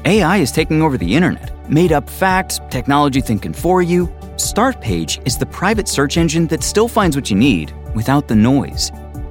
AI is taking over the internet. Made-up facts, technology thinking for you. Startpage is the private search engine that still finds what you need without the noise.